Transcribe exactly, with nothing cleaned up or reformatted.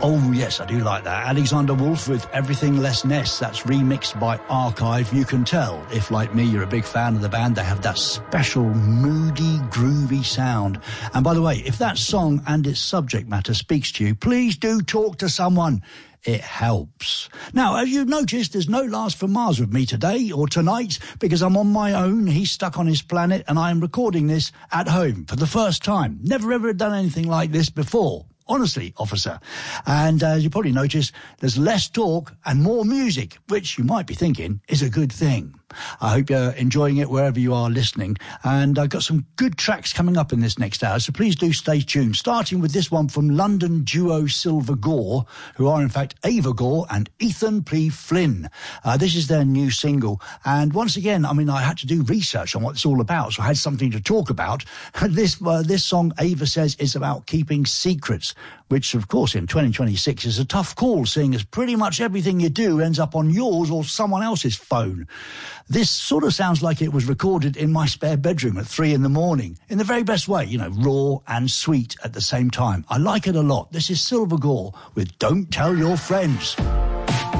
Oh, yes, I do like that. Alexander Wolf with Everything Less Ness. That's remixed by Archive. You can tell if, like me, you're a big fan of the band. They have that special, moody, groovy sound. And by the way, if that song and its subject matter speaks to you, please do talk to someone. It helps. Now, as you've noticed, there's no Lars from Mars with me today or tonight because I'm on my own. He's stuck on his planet and I am recording this at home for the first time. Never ever done anything like this before. Honestly, officer. And uh, as you probably noticed, there's less talk and more music, which you might be thinking is a good thing. I hope you're enjoying it wherever you are listening. And I've got some good tracks coming up in this next hour, so please do stay tuned. Starting with this one from London duo Silver Gore, who are in fact Ava Gore and Ethan P. Flynn. Uh, this is their new single. And once again, I mean, I had to do research on what it's all about, so I had something to talk about. this, uh, this song, Ava says, is about keeping secrets, which, of course, in twenty twenty-six is a tough call, seeing as pretty much everything you do ends up on yours or someone else's phone. This sort of sounds like it was recorded in my spare bedroom at three in the morning, in the very best way, you know, raw and sweet at the same time. I like it a lot. This is Silver Gore with Don't Tell Your Friends.